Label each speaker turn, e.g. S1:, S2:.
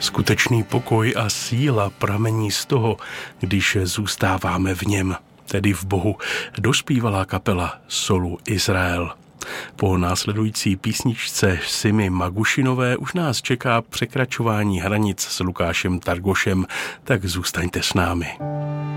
S1: Skutečný pokoj a síla pramení z toho, když zůstáváme v něm, tedy v Bohu, dospívala kapela Solu Izrael. Po následující písničce Simi Magušinové už nás čeká překračování hranic s Lukášem Targošem, tak zůstaňte s námi.